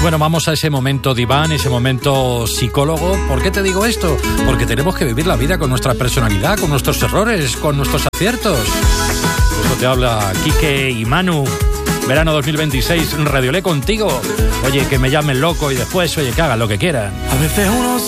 Bueno, vamos a ese momento diván, ese momento psicólogo. ¿Por qué te digo esto? Porque tenemos que vivir la vida con nuestra personalidad, con nuestros errores, con nuestros aciertos. Eso te habla Quique y Manu. Verano 2026, Radiolé contigo. Oye, que me llamen loco y después, oye, que hagan lo que quieran. A veces uno